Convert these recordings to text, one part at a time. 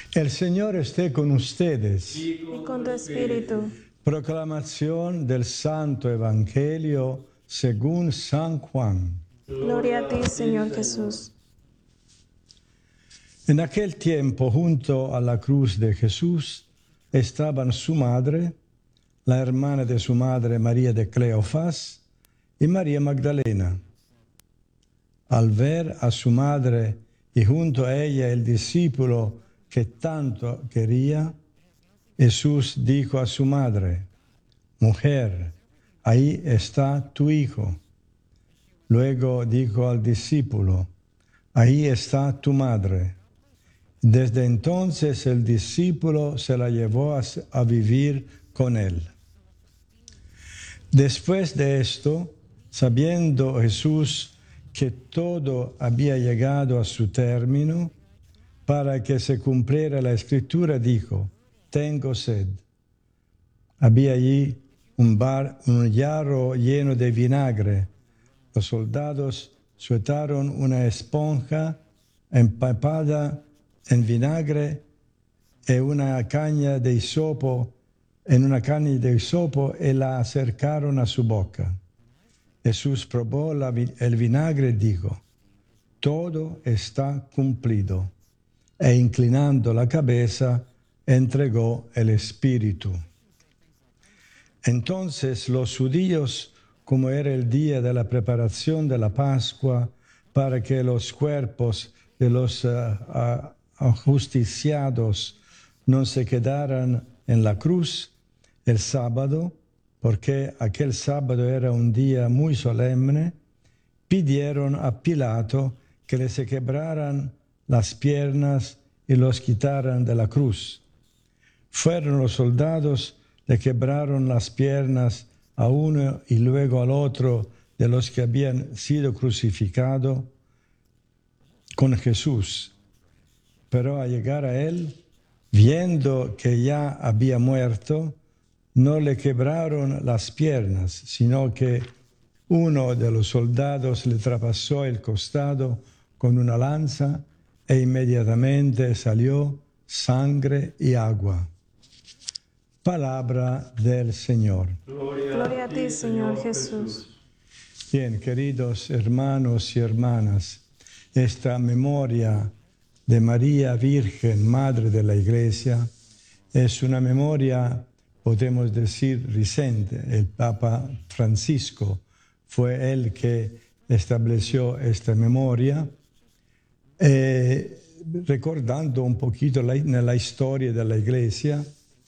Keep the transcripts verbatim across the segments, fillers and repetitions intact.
El Señor esté con ustedes. Y con tu espíritu. Proclamación del Santo Evangelio según San Juan. Gloria a ti, Señor Jesús. En aquel tiempo, junto a la cruz de Jesús, estaban su madre, la hermana de su madre María de Cleofás y María Magdalena. Al ver a su madre y junto a ella el discípulo que tanto quería, Jesús dijo a su madre: «Mujer, ahí está tu hijo». Luego dijo al discípulo: «Ahí está tu madre». Desde entonces el discípulo se la llevó a, a vivir con él. Después de esto, sabiendo Jesús que todo había llegado a su término, para que se cumpliera la Escritura, dijo: «Tengo sed». Había allí un, bar, un jarro lleno de vinagre. Los soldados sueltaron una esponja empapada en vinagre y una caña de hisopo, en una caña de hisopo y la acercaron a su boca. Jesús probó la, el vinagre y dijo: «Todo está cumplido». E inclinando la cabeza, entregó el Espíritu. Entonces los judíos, como era el día de la preparación de la Pascua, para que los cuerpos de los uh, uh, ajusticiados no se quedaran en la cruz el sábado, porque aquel sábado era un día muy solemne, pidieron a Pilato que les quebraran las piernas y los quitaran de la cruz. Fueron los soldados, le quebraron las piernas a uno y luego al otro de los que habían sido crucificados con Jesús. Pero al llegar a él, viendo que ya había muerto, no le quebraron las piernas, sino que uno de los soldados le traspasó el costado con una lanza e inmediatamente salió sangre y agua. Palabra del Señor. Gloria, Gloria a ti, Señor Jesús. Bien, queridos hermanos y hermanas, esta memoria de María Virgen, Madre de la Iglesia, es una memoria, podemos decir, reciente. El Papa Francisco fue el que estableció esta memoria, eh, recordando un poquito la, la historia de la Iglesia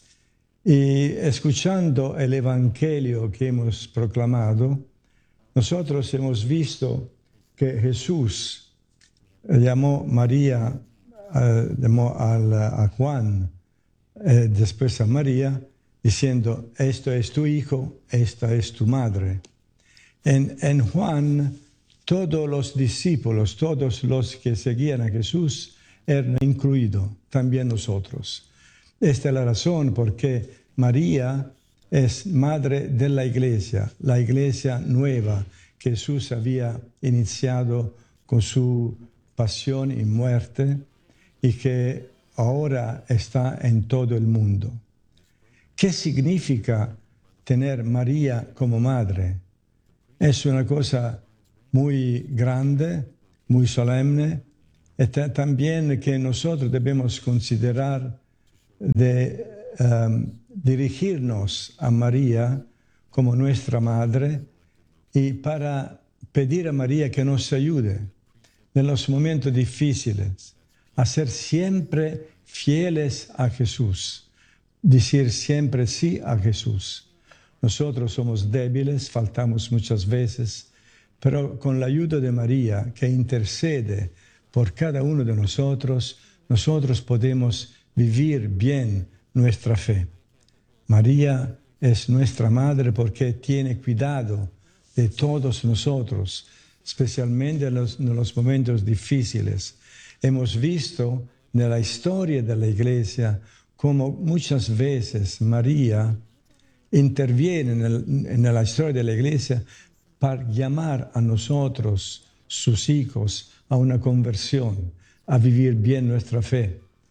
y escuchando el Evangelio que hemos proclamado. Nosotros hemos visto que Jesús llamó María, uh, llamó al, a Juan, eh, después a María, diciendo: «Esto es tu hijo, esta es tu madre». En, en Juan, todos los discípulos, todos los que seguían a Jesús eran incluidos, también nosotros. Esta es la razón por qué María es madre de la Iglesia, la Iglesia nueva que Jesús había iniciado con su pasión y muerte y que ahora está en todo el mundo. ¿Qué significa tener María como madre? Es una cosa muy grande, muy solemne, y también que nosotros debemos considerar de um, dirigirnos a María como nuestra madre y para pedir a María que nos ayude en los momentos difíciles, a ser siempre fieles a Jesús, decir siempre sí a Jesús. Nosotros somos débiles, faltamos muchas veces, pero con la ayuda de María, que intercede por cada uno de nosotros, nosotros podemos vivir bien nuestra fe. María es nuestra madre porque tiene cuidado de todos nosotros, especialmente en los, en los momentos difíciles. Hemos visto en la historia de la Iglesia cómo muchas veces María interviene en, el, en la historia de la Iglesia para llamar a nosotros, sus hijos, a una conversión, a vivir bien nuestra fe.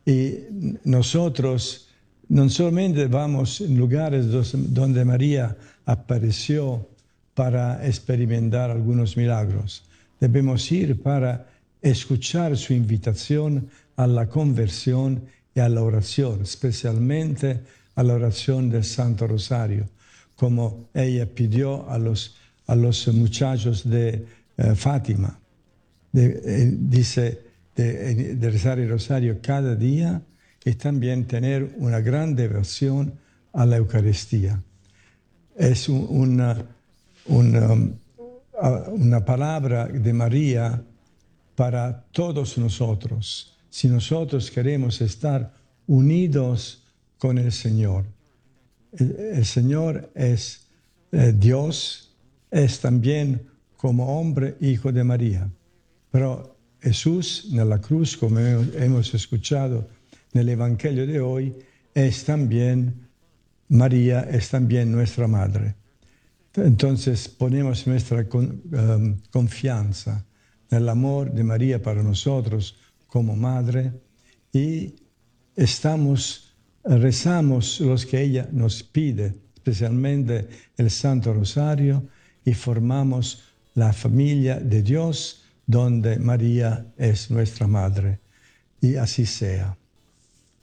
Y nosotros no solamente vamos en lugares donde María apareció para experimentar algunos milagros, debemos ir para escuchar su invitación a la conversión y a la oración, especialmente a la oración del Santo Rosario, como ella pidió a los, a los muchachos de uh, Fátima. De, eh, dice de, de rezar el rosario cada día y también tener una gran devoción a la Eucaristía. Es un, una, una, una palabra de María para todos nosotros, si nosotros queremos estar unidos con el Señor. El, el Señor es eh, Dios, es también como hombre hijo de María. Pero Jesús en la cruz, como hemos escuchado en el Evangelio de hoy, es también María, es también nuestra madre. Entonces ponemos nuestra con, um, confianza en el amor de María para nosotros como madre y estamos, rezamos los que ella nos pide, especialmente el Santo Rosario, y formamos la familia de Dios donde María es nuestra madre. Y así sea.